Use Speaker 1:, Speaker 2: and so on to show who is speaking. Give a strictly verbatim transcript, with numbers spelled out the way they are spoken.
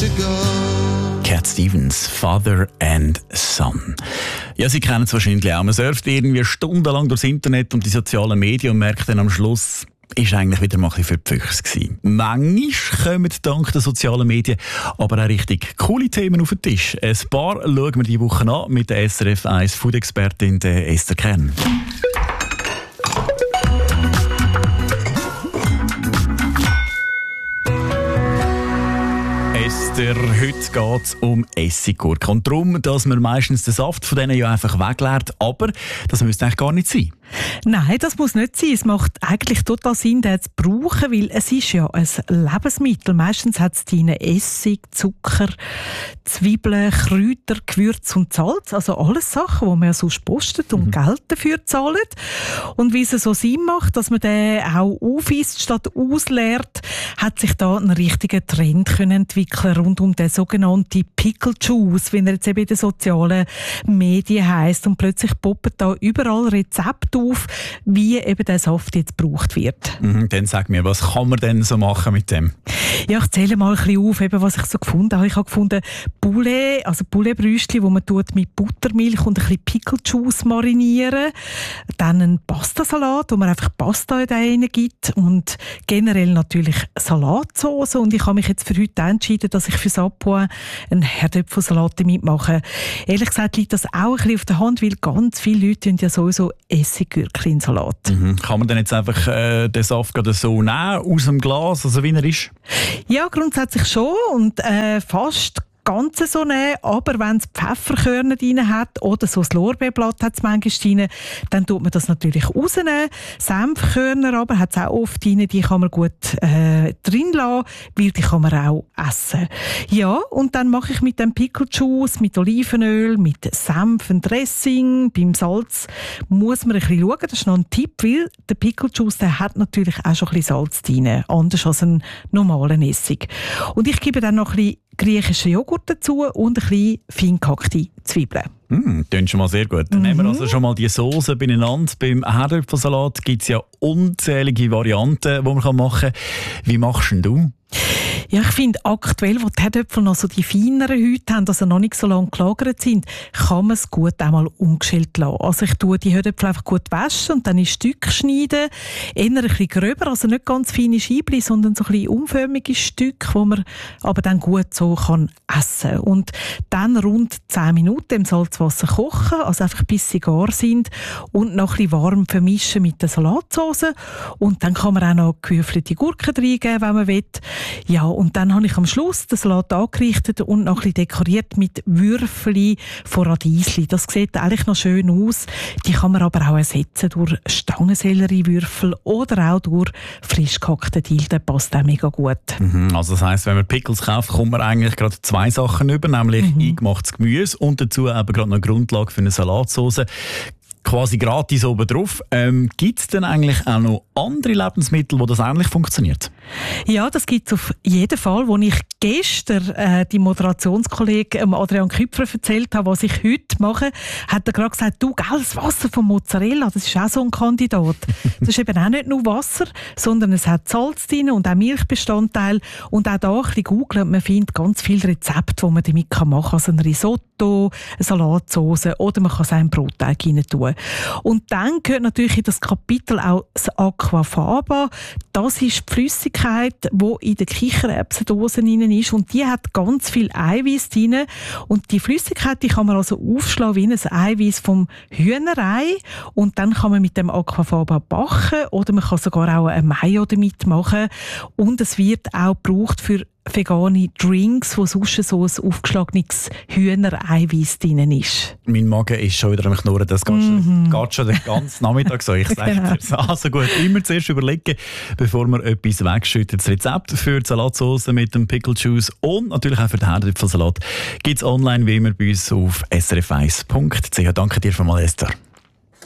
Speaker 1: to go.
Speaker 2: Cat Stevens, Father and Son. Ja, Sie kennen es wahrscheinlich auch. Man surft irgendwie stundenlang durchs Internet und die sozialen Medien und merkt dann am Schluss, ist eigentlich wieder mal ein bisschen für die Füchse gewesen. Manchmal kommen dank der sozialen Medien aber auch richtig coole Themen auf den Tisch. Ein paar schauen wir diese Woche an mit der S R F eins Food-Expertin Esther Kern. Esther, heute geht es um Essiggurken. Und darum, dass man meistens den Saft von denen ja einfach wegleert. Aber das müsste eigentlich gar nicht sein.
Speaker 3: Nein, das muss nicht sein. Es macht eigentlich total Sinn, den zu brauchen, weil es ist ja ein Lebensmittel. Meistens hat es drin Essig, Zucker, Zwiebeln, Kräuter, Gewürz und Salz. Also alles Sachen, die man ja sonst postet und mhm. Geld dafür zahlt. Und wie es so Sinn macht, dass man den auch aufisst statt ausleert, hat sich da ein richtiger Trend können entwickeln rund um den sogenannten Pickle Juice, wie er jetzt eben in den sozialen Medien heisst. Und plötzlich poppen da überall Rezepte auf, wie eben der Saft jetzt gebraucht wird.
Speaker 2: Mhm, dann sag mir, was kann man denn so machen mit dem?
Speaker 3: Ja, ich zähle mal ein bisschen auf, eben, was ich so gefunden habe. Ich habe gefunden, Poulet, also Poulet-Brüstchen, wo man tut mit Buttermilch und ein bisschen Pickle-Juice marinieren. Dann ein Pastasalat, wo man einfach Pasta in den gibt. Und generell natürlich Salatsauce. Und ich habe mich jetzt für heute entschieden, dass ich für Sapoin einen Herdöpfelsalat mitmache. Ehrlich gesagt liegt das auch ein bisschen auf der Hand, weil ganz viele Leute tun ja sowieso Essiggurken in Salat.
Speaker 2: Mhm. Kann man dann jetzt einfach äh, den Saft gerade so nehmen, aus dem Glas, also wie er ist?
Speaker 3: Ja, grundsätzlich schon und äh, fast ganz so nehmen, aber wenn es Pfefferkörner drin hat oder so das Lorbeerblatt hat es manchmal drin, dann tut man das natürlich rausnehmen. Senfkörner aber hat es auch oft drin, die kann man gut äh, drin lassen, weil die kann man auch essen. Ja, und dann mache ich mit dem Pickle Juice, mit Olivenöl, mit Senf ein Dressing. Beim Salz muss man ein bisschen schauen, das ist noch ein Tipp, weil der Pickle Juice, der hat natürlich auch schon ein bisschen Salz drin, anders als ein normalen Essig. Und ich gebe dann noch ein bisschen griechischen Joghurt dazu und ein bisschen fein gehackte Zwiebeln.
Speaker 2: Mm, klingt schon mal sehr gut. Dann mhm. nehmen wir also schon mal die Soße beieinander. Beim Herdöpfelsalat gibt es ja unzählige Varianten, die man machen kann. Wie machst denn du?
Speaker 3: Ja, ich finde aktuell, wo die Herdöpfel noch so die feineren Häute haben, also noch nicht so lange gelagert sind, kann man es gut einmal umgeschält lassen. Also ich tue die Herdöpfel einfach gut waschen und dann in Stücke schneiden. Eher ein bisschen gröber, also nicht ganz feine Scheibchen, sondern so ein bisschen umförmige Stücke, die man aber dann gut so kann essen. Und dann rund zehn Minuten im Salzwasser kochen, also einfach bis sie gar sind und noch ein bisschen warm vermischen mit der Salatsauce. Und dann kann man auch noch gewürfelte Gurken reingeben, wenn man will. Ja, und dann habe ich am Schluss den Salat angerichtet und noch ein bisschen dekoriert mit Würfeln von Radiesli. Das sieht eigentlich noch schön aus. Die kann man aber auch ersetzen durch Stangensellerie-Würfel oder auch durch frisch gehackte Dill. Das passt auch mega gut.
Speaker 2: Mhm, also das heisst, wenn man Pickles kauft, kommt man eigentlich gerade zwei Sachen über, nämlich mhm. eingemachtes Gemüse und dazu eben gerade noch eine Grundlage für eine Salatsauce. Quasi gratis oben drauf. Ähm, gibt es denn eigentlich auch noch andere Lebensmittel, wo das ähnlich funktioniert?
Speaker 3: Ja, das gibt es auf jeden Fall. Als ich gestern äh, die Moderationskollegen Adrian Küpfer erzählt habe, was ich heute mache, hat er gerade gesagt, du, gell, das Wasser von Mozzarella, das ist auch so ein Kandidat. Das ist eben auch nicht nur Wasser, sondern es hat Salz drin und auch Milchbestandteil. Und auch da ein bisschen googeln, man findet ganz viele Rezepte, die man damit machen kann. Also ein Risotto, eine Salatsauce oder man kann es auch in Brotteig rein tun. Und dann gehört natürlich in das Kapitel auch das Aquafaba. Das ist die Flüssigkeit, die in der Kichererbsendose drin ist. Und die hat ganz viel Eiweiß drin. Und die Flüssigkeit, die kann man also aufschlagen wie ein Eiweiß vom Hühnerei. Und dann kann man mit dem Aquafaba backen oder man kann sogar auch ein Mayo damit machen. Und es wird auch gebraucht für vegane Drinks, wo sonst so ein aufgeschlagenes Hühnereiweiß drin ist.
Speaker 2: Mein Magen ist schon wieder am Knurren, das geht, mm-hmm. schon, geht schon den ganzen Nachmittag so. Ich sage
Speaker 3: genau.
Speaker 2: dir, also gut, immer zuerst überlegen, bevor man etwas wegschüttet. Das Rezept für die Salatsauce mit dem Pickle Juice und natürlich auch für den Herdöpfelsalat gibt es online wie immer bei uns auf s r f eins punkt c h. Danke dir vielmals, Esther.